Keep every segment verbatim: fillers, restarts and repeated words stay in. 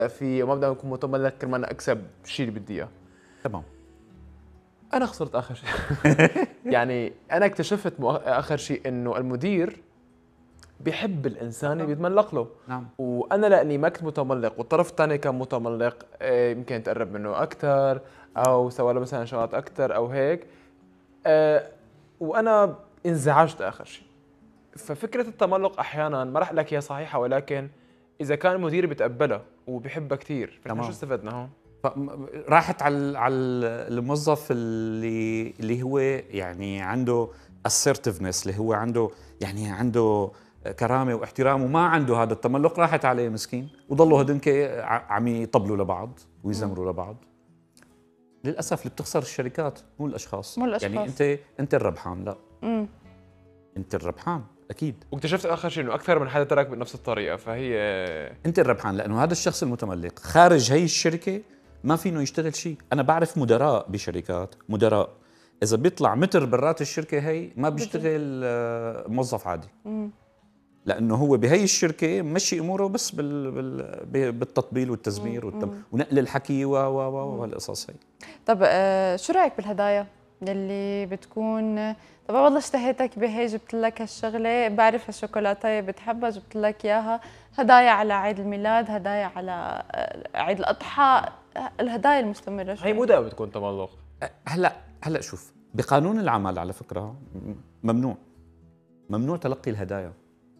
في ما بدي اكون متملق كرمال اكسب الشيء اللي بدي اياه. تمام. انا خسرت اخر شيء. يعني انا اكتشفت اخر شيء انه المدير بيحب الانسان اللي بيتملق له. نعم. وانا لاني ما كنت متملق والطرف الثاني كان متملق، يمكن تقرب منه اكثر او سوى له مثلا شغلات اكثر او هيك، أه وانا انزعجت اخر شيء. ففكره التملق احيانا ما راح لك هي صحيحه، ولكن اذا كان المدير بيتقبلها وبيحبها كثير فنحن شو استفدنا هون؟ راحت على على الموظف اللي اللي هو يعني عنده assertiveness، اللي هو عنده يعني عنده كرامه واحترام وما عنده هذا التملق، راحت عليه مسكين وضلوا هدنك عم يطبلوا لبعض ويزمروا لبعض. للاسف اللي بتخسر الشركات مو الاشخاص، مو الاشخاص يعني انت انت الربحان، لا امم انت الربحان اكيد. واكتشفت اخر شيء انه اكثر من حدا ترك بنفس الطريقه، فهي انت الربحان لانه هذا الشخص المتملق خارج هي الشركه ما فينه يشتغل شيء. انا بعرف مدراء بشركات، مدراء اذا بيطلع متر برات الشركه هي ما بيشتغل موظف عادي، لانه هو بهي الشركه مشي اموره بس بال بال بالتطبيل والتزمير والتم ونقل الحكي و و و والقصص هي. طب آه شو رايك بالهدايا يلي بتكون طب والله اشتهيتك بهي جبت لك هالشغله، بعرف هالشوكولاتايه بتحبها جبت لك اياها، هدايا على عيد الميلاد، هدايا على عيد الاضحى، الهدايا المستمره هي مو دائما بتكون تملق. هلا هلا شوف، بقانون العمل على فكره ممنوع ممنوع تلقي الهدايا.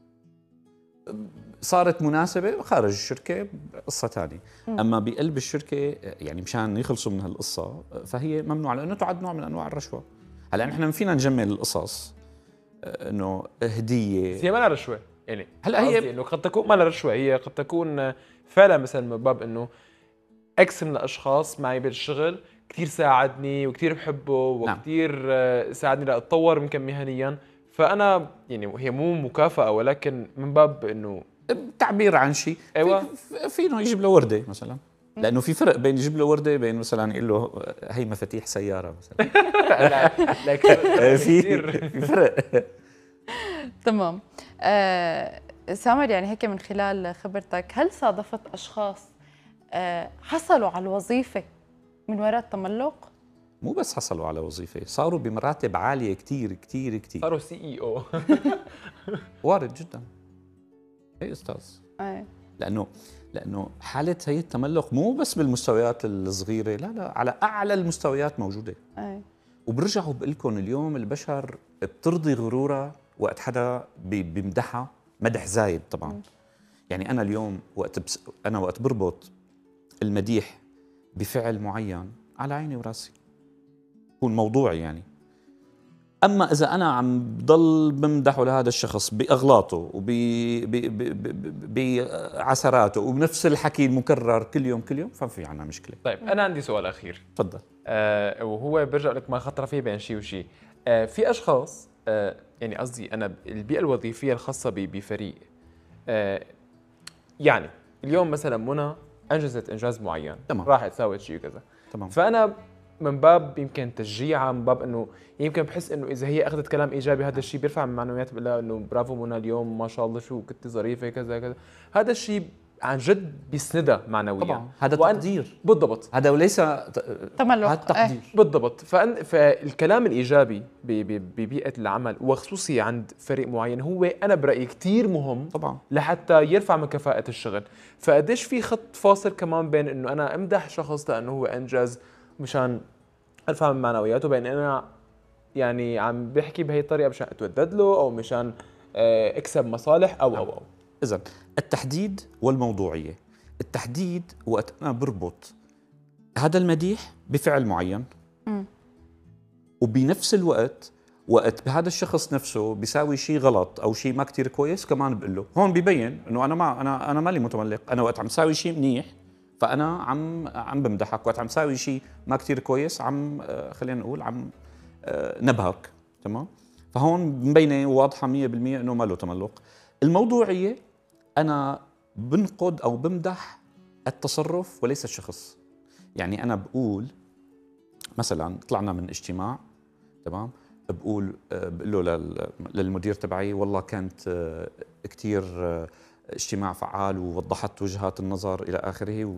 صارت مناسبة خارج الشركة قصة ثانية، أما بقلب الشركة يعني مشان يخلصوا من هالقصة فهي ممنوعة لأنه تعد نوع من أنواع الرشوة. هلا نحن فينا نجمل القصص إنه هدية، هي ما لها رشوة يعني. هلا هي إنه قد تكون ما لها رشوة، هي قد تكون فعلا مثلا من باب إنه أكس من الأشخاص معي بالشغل كثير ساعدني وكثير بحبه وكثير نعم. ساعدني لأتطور يمكن مهنيا، فأنا يعني هي مو مكافأة ولكن من باب إنه تعبير عن شيء. أيوة. فينه يجيب له وردة مثلا، لأنه في فرق بين يجيب له وردة بين مثلا يقول له هي مفاتيح سيارة مثلا. لا لكن في في فرق. تمام. آه سامر، يعني هيك من خلال خبرتك هل صادفت أشخاص آه حصلوا على الوظيفة من وراء التملق؟ مو بس حصلوا على وظيفة، صاروا بمراتب عالية كتير كتير كتير، صاروا سي اي او. وارد جدا. اي استاذ. اي لانه لانه حالة هي التملق مو بس بالمستويات الصغيرة، لا لا على اعلى المستويات موجودة. اي وبرجعوا بقول لكم اليوم البشر بترضي غرورها وقت حدا بيمدحها مدح زايد طبعا. م. يعني انا اليوم وقت بس انا وقت بربط المديح بفعل معين على عيني وراسي، يكون موضوعي يعني. اما اذا انا عم بضل بمدحه لهذا الشخص باغلاطه وبعثراته وبنفس الحكي المكرر كل يوم كل يوم ففي عنا مشكله. طيب انا عندي سؤال اخير. تفضل. آه وهو برجع لك ما خطر فيه بين شيء وشيء. آه في اشخاص آه يعني قصدي انا البيئه الوظيفيه الخاصه بفريق، آه يعني اليوم مثلا منى انجزت انجاز معين، تمام. راحت سوت شيء وكذا، تمام. فانا من باب يمكن تشجيعها، من باب انه يمكن بحس انه اذا هي اخذت كلام ايجابي هذا الشيء بيرفع من معنوياتها، بقول لها انه برافو منى اليوم ما شاء الله شو كنت ظريفه كذا كذا، هذا الشيء عن جد بيسندها معنويا. طبعا هذا تقدير. بالضبط. هذا وليس تملق. هذا تقدير. اه. بالضبط. فأن فالكلام الايجابي ببيئه العمل وخصوصي عند فريق معين هو انا برايي كثير مهم طبعا لحتى يرفع من كفاءه الشغل. فقديش في خط فاصل كمان بين انه انا امدح شخص لانه هو انجز مشان ارفع من معنوياته، بين انا يعني عم بحكي بهي الطريقه مشان اتودد له او مشان اكسب مصالح او او او اذا التحديد والموضوعيه. التحديد وقت انا بربط هذا المديح بفعل معين، م. وبنفس الوقت وقت هذا الشخص نفسه بيساوي شيء غلط او شيء ما كتير كويس كمان بقول له، هون ببين انه انا ما انا انا مالي متملق. انا وقت عم ساوي شيء منيح فانا عم عم بمدحك، وقت عم ساوي شيء ما كتير كويس عم خلينا نقول عم نبهك. تمام. فهون مبينه واضحه مية بالمية انه ما له تملق. الموضوعيه انا بنقد او بمدح التصرف وليس الشخص. يعني انا بقول مثلا طلعنا من اجتماع، تمام، بقول بقول له للمدير تبعي والله كانت كتير اجتماع فعال ووضحت وجهات النظر الى اخره